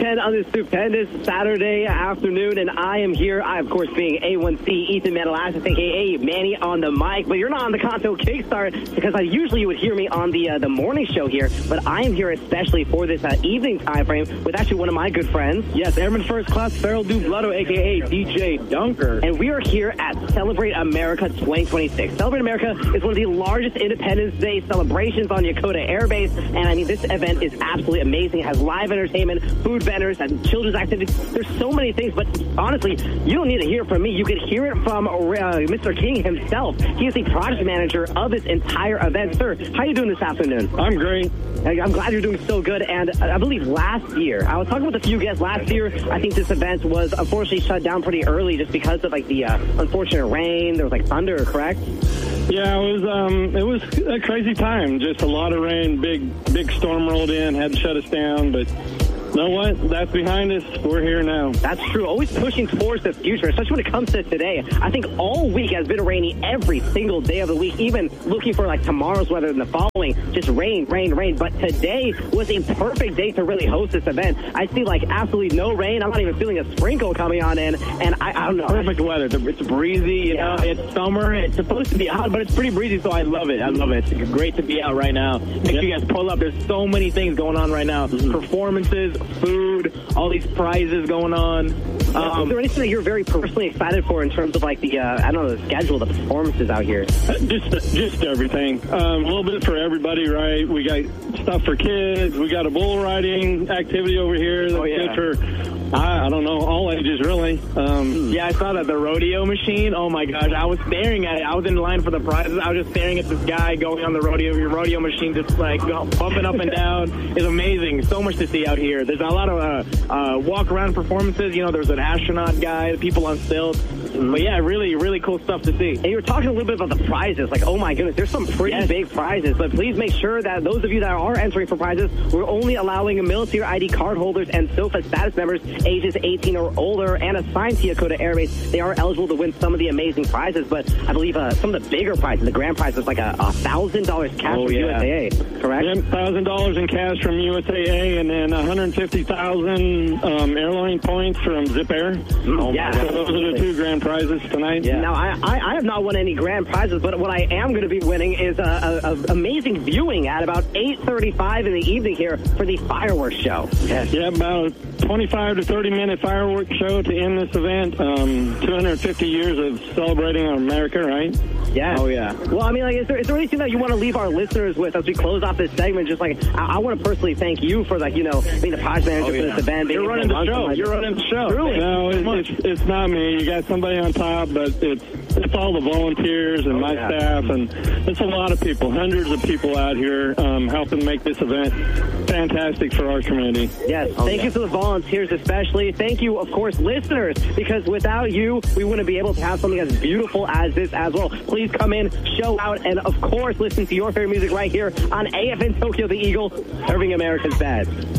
10 on this stupendous Saturday afternoon, and I am here, of course, being A1C Ethan Matalassis, a.k.a. Manny on the mic, but you're not on the Conto Kickstart, because usually you would hear me on the morning show here, but I am here especially for this evening time frame with actually one of my good friends. Yes, Airman First Class Farrell Dublotto, a.k.a. DJ Dunker. And we are here at Celebrate America 2026. Celebrate America is one of the largest Independence Day celebrations on Yokota Air Base, and I mean, this event is absolutely amazing. It has live entertainment, food vendors, and children's activities. There's so many things, but honestly, you don't need to hear it from me. You could hear it from Mr. King himself. He is the project manager of this entire event. Sir, how are you doing this afternoon? I'm great. I'm glad you're doing so good, and I believe last year, I was talking with a few guests last year, I think this event was unfortunately shut down pretty early just because of like the unfortunate rain. There was like thunder, correct? Yeah, it was a crazy time. Just a lot of rain, big storm rolled in, had to shut us down, but you know what? That's behind us. We're here now. That's true. Always pushing towards the future, especially when it comes to today. I think all week has been rainy every single day of the week, even looking for like tomorrow's weather and the following. Just rain. But today was a perfect day to really host this event. I see like absolutely no rain. I'm not even feeling a sprinkle coming on in, and I don't know. Perfect weather. It's breezy, you know. It's summer. It's supposed to be hot, but it's pretty breezy, so I love it. It's great to be out right now. Make sure you guys pull up. There's so many things going on right now. Performances, food, all these prizes going on. Is there anything that you're very personally excited for in terms of like the the schedule, the performances out here? Just everything. A little bit for everybody, right? We got stuff for kids. We got a bull riding activity over here that's good for, I don't know, all ages really. Yeah, I saw that, the rodeo machine. Oh my gosh, I was staring at it. I was in line for the prizes. I was just staring at this guy going on the rodeo machine, just like bumping up and down. It's amazing. So much to see out here. There's a lot of walk around performances. You know, there's an astronaut guy, people on stilts. But yeah, really, really cool stuff to see. And you were talking a little bit about the prizes. Like, oh my goodness, there's some pretty big prizes. But please make sure that those of you that are entering for prizes, we're only allowing military ID card holders and SOFA status members ages 18 or older and assigned to Yokota Air Base. They are eligible to win some of the amazing prizes. But I believe some of the bigger prizes, the grand prize, is like $1,000 cash from USAA, correct? Yep, $1,000 in cash from USAA, and then 150,000 airline points from Zip Air. So those are the two grand prizes tonight. Yeah. Now, I have not won any grand prizes, but what I am going to be winning is amazing viewing at about 8:35 in the evening here for the fireworks show. Yes. Yeah, about a 25 to 30-minute fireworks show to end this event. 250 years of celebrating America, right? Yeah. Oh, yeah. Well, I mean, like, is there anything that you want to leave our listeners with as we close off this segment? Just like, I want to personally thank you for, like, being the project manager for this event. You're running the show. You're running the show. Truly. No, it's not me. You got somebody on top, but it's all the volunteers and my staff, and it's a lot of people, hundreds of people out here helping make this event fantastic for our community. Yes. Thank you to the volunteers especially. Thank you, of course, listeners, because without you, we wouldn't be able to have something as beautiful as this as well. Please come in, show out, and of course, listen to your favorite music right here on AFN Tokyo the Eagle, serving America's best.